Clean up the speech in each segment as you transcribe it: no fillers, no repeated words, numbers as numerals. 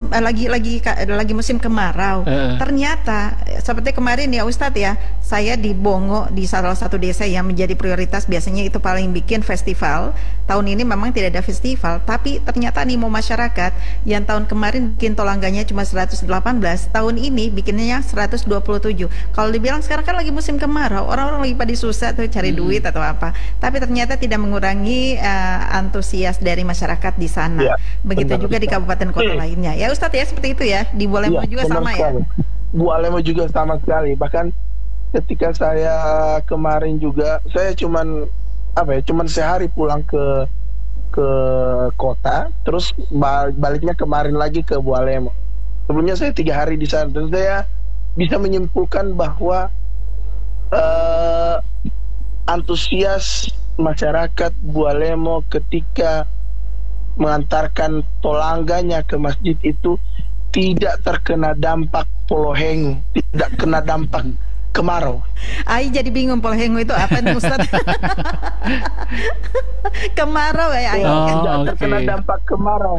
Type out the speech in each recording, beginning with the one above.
lagi musim kemarau. Ternyata seperti kemarin ya Ustadz ya, saya di Bongo, di salah satu desa yang menjadi prioritas, biasanya itu paling bikin festival. Tahun ini memang tidak ada festival, tapi ternyata animo masyarakat yang tahun kemarin bikin tolangganya cuma 118, tahun ini bikinnya 127. Kalau dibilang sekarang kan lagi musim kemarau, orang-orang lagi pada susah tuh cari duit atau apa, tapi ternyata tidak mengurangi antusias dari masyarakat di sana. Ya, Begitu benar. juga di kabupaten kota lainnya. Ya Ustadz ya, seperti itu ya. Di Bolemo Iya, juga benar sama ya. sekali. Bu Alema juga sama sekali. Bahkan ketika saya kemarin juga, saya cuman sehari pulang ke kota, terus baliknya kemarin lagi ke Bu Alema. Sebelumnya saya 3 hari di sana, dan saya bisa menyimpulkan bahwa eh, antusias masyarakat Bualemo ketika mengantarkan tolangganya ke masjid itu tidak terkena dampak polohengu, tidak kena dampak kemarau. Ai jadi bingung Polhengu itu apa nih Ustadz? Kemarau ya Ai. Ya, tidak Oh, terkena oke. dampak kemarau.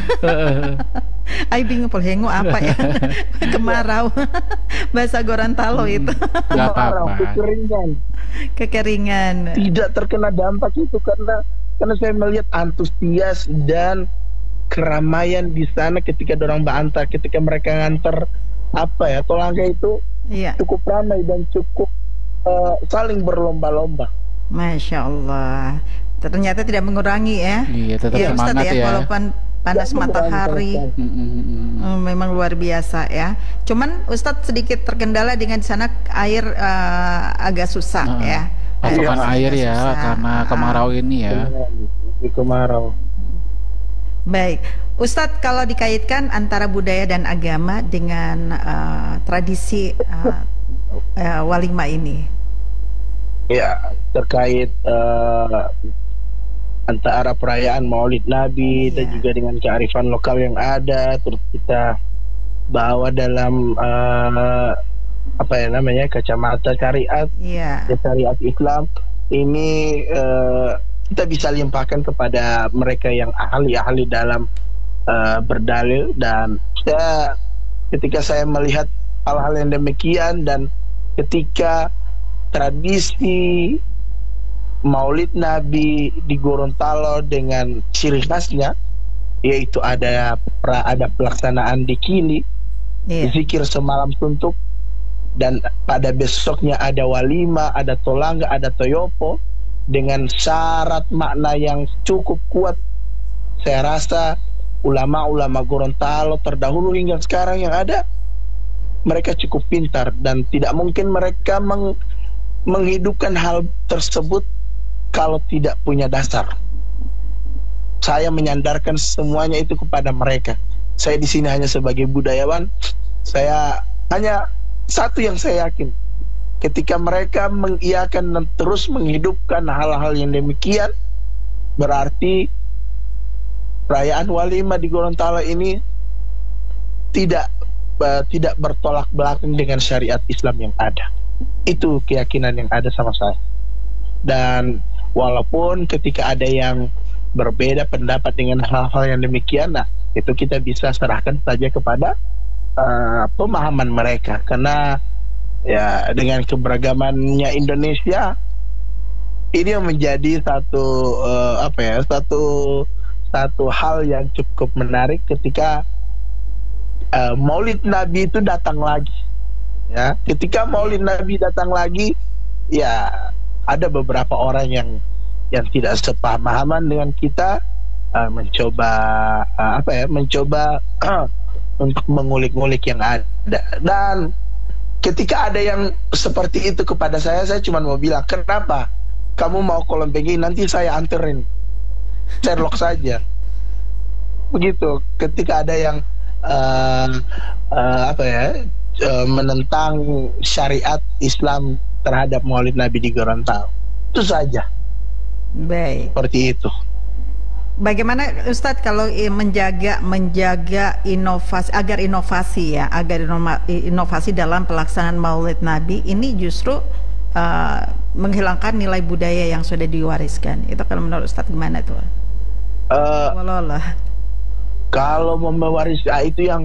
Ai bingung Polhengu apa ya? Kemarau. Bahasa Gorontalo itu. Nggak Kemarau, apa-apa. kekeringan. Kekeringan. Tidak terkena dampak itu karena saya melihat antusias dan keramaian di sana ketika dorang bantar, ketika mereka nganter tolangga itu Iya. cukup ramai dan cukup saling berlomba-lomba. Masya Allah. Ternyata tidak mengurangi ya. Iya, tetap Ya Ustadz semangat ya, ya. walaupun panas Tidak mengurangi matahari. sama sekali. Memang luar biasa ya. Cuman Ustadz sedikit terkendala dengan di sana air agak susah ya. Pasokan Agak air ya, susah. karena kemarau ini ya. Di kemarau. Baik, Ustadz kalau dikaitkan antara budaya dan agama dengan tradisi walima ini. Ya, terkait antara perayaan Maulid Nabi dan Iya. juga dengan kearifan lokal yang ada, terus kita bawa dalam kacamata syariat, Iya. syariat Islam ini, kita bisa limpahkan kepada mereka yang ahli-ahli dalam berdalil. Dan ketika saya melihat hal-hal yang demikian, dan ketika tradisi Maulid Nabi di Gorontalo dengan ciri khasnya, yaitu ada pelaksanaan dikini, Iya. zikir semalam suntuk, dan pada besoknya ada walima, ada tolangga, ada toyopo, dengan syarat makna yang cukup kuat. Saya rasa ulama-ulama Gorontalo terdahulu hingga sekarang yang ada, mereka cukup pintar, dan tidak mungkin mereka menghidupkan hal tersebut kalau tidak punya dasar. Saya menyandarkan semuanya itu kepada mereka. Saya di sini hanya sebagai budayawan. Saya hanya satu yang saya yakin, ketika mereka mengiyakan dan terus menghidupkan hal-hal yang demikian, berarti perayaan walima di Gorontalo ini tidak bertolak belakang dengan syariat Islam yang ada. Itu keyakinan yang ada sama saya. Dan walaupun ketika ada yang berbeda pendapat dengan hal-hal yang demikian, nah itu kita bisa serahkan saja kepada pemahaman mereka. Karena ya dengan keberagamannya Indonesia, ini yang menjadi satu hal yang cukup menarik ketika Maulid Nabi itu datang lagi. Ya, ketika Maulid Nabi datang lagi, ya ada beberapa orang yang tidak sepemahaman dengan kita, mencoba untuk mengulik-ngulik yang ada. Dan ketika ada yang seperti itu kepada saya cuma mau bilang, kenapa kamu mau Kolompegi, nanti saya anterin, Sherlock saja. Begitu. Ketika ada yang menentang syariat Islam terhadap Maulid Nabi di Gorontalo, itu saja. Baik. Seperti itu. Bagaimana Ustadz kalau menjaga inovasi, agar inovasi dalam pelaksanaan Maulid Nabi ini justru menghilangkan nilai budaya yang sudah diwariskan. Itu kalau menurut Ustadz gimana tuh? Kalau mewaris, itu yang